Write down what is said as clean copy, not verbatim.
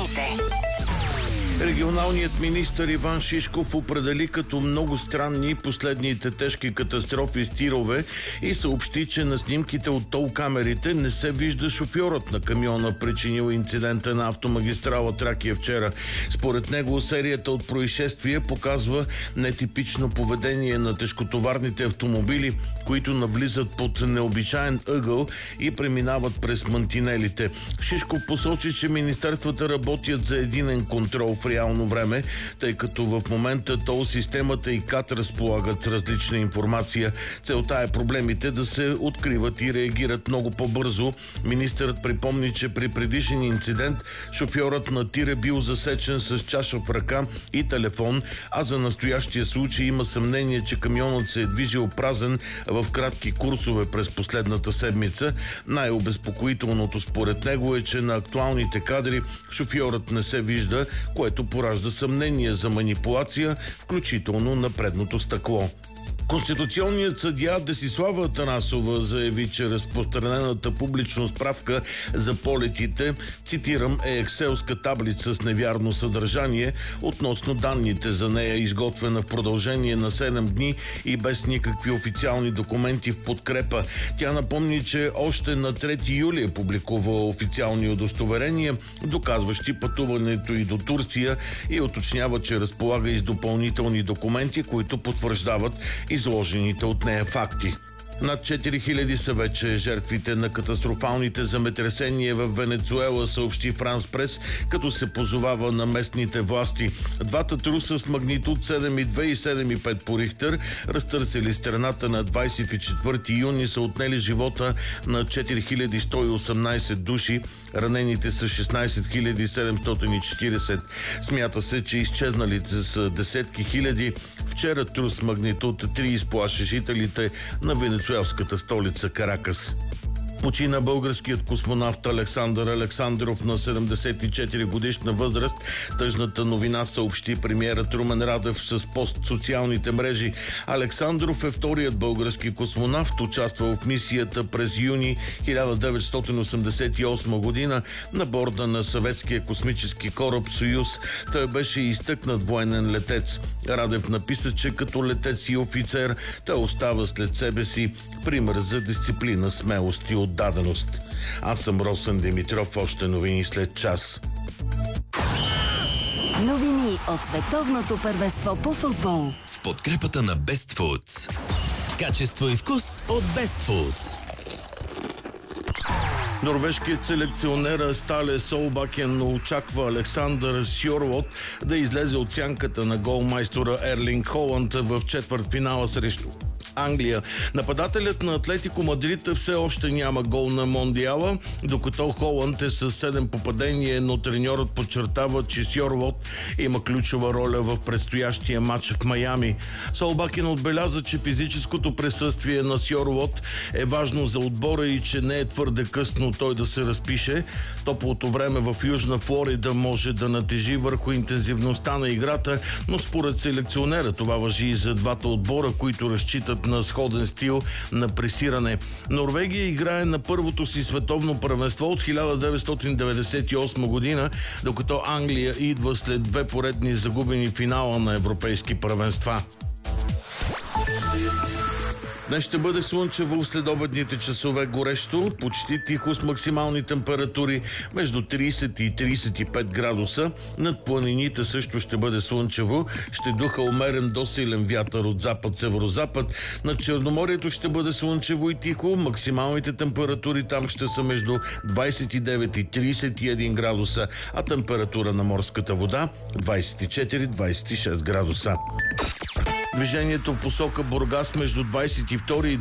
новините. Регионалният министър Иван Шишков определи като много странни последните тежки катастрофи с тирове и съобщи, че на снимките от тол камерите не се вижда шофьорът на камиона, причинил инцидента на автомагистрала Тракия вчера. Според него серията от происшествия показва нетипично поведение на тежкотоварните автомобили, които навлизат под необичаен ъгъл и преминават през мантинелите. Шишков посочи, че министерствата работят за единен контрол в реално време, тъй като в момента тол системата и КАТ разполагат с различна информация. Целта е проблемите да се откриват и реагират много по-бързо. Министърът припомни, че при предишен инцидент шофьорът на тир е бил засечен с чаша в ръка и телефон, а за настоящия случай има съмнение, че камионът се е движил празен в кратки курсове през последната седмица. Най-обезпокоителното според него е, че на актуалните кадри шофьорът не се вижда, което поражда съмнение за манипулация, включително на предното стъкло. Конституционният съдия Десислава Атанасова заяви, че разпространената публично справка за полетите, цитирам, е екселска таблица с невярно съдържание относно данните за нея, изготвена в продължение на 7 дни и без никакви официални документи в подкрепа. Тя напомни, че още на 3 юли е публикувала официални удостоверения, доказващи пътуването и до Турция, и уточнява, че разполага и с допълнителни документи, които потвърждават изложените от нея факти. Над 4000 са вече жертвите на катастрофалните земетресения в Венецуела, съобщи Франс Прес, като се позовава на местните власти. Двата труса с магнитуд 7,2 и 7,5 по Рихтер, разтърсили страната на 24 юни, са отнели живота на 4118 души. Ранените са 16 740. Смята се, че изчезналите са десетки хиляди. Вчера трус магнитуд 3 изплаши жителите на венецуелската столица Каракас. Почина българският космонавт Александър Александров на 74 годишна възраст. Тъжната новина съобщи премиерът Румен Радев с пост в социалните мрежи. Александров е вторият български космонавт, участвал в мисията през юни 1988 година на борда на съветския космически кораб Союз. Той беше изтъкнат военен летец. Радев написа, че като летец и офицер той остава след себе си пример за дисциплина, смелост и отдаденост. Аз съм Росен Димитров. Още новини след час. Новини от световното първенство по футбол с подкрепата на Best Foods. Качество и вкус от Best Foods. Норвежкият селекционер Стале Солбакен очаква Александър Сьорлот да излезе от сянката на голмайстора Ерлинг Холанд в четвъртфинала срещу Англия. Нападателят на Атлетико Мадрид все още няма гол на Мондиала, докато Холанд е с 7 попадения, но треньорът подчертава, че Сьорлот има ключова роля в предстоящия матч в Майами. Солбакен отбеляза, че физическото присъствие на Сьорлот е важно за отбора и че не е твърде късно той да се разпише. Топлото време в Южна Флорида може да натежи върху интензивността на играта, но според селекционера това важи и за двата отбора, които разчитат на сходен стил на пресиране. Норвегия играе на първото си световно първенство от 1998 година, докато Англия идва след 2 поредни загубени финала на европейски първенства. Днес ще бъде слънчево, в следобедните часове горещо, почти тихо с максимални температури между 30 и 35 градуса. Над планините също ще бъде слънчево, ще духа умерен до силен вятър от запад-северозапад. Над Черноморието ще бъде слънчево и тихо, максималните температури там ще са между 29 и 31 градуса, а температура на морската вода 24-26 градуса. Движението в посока Бургас между 22 и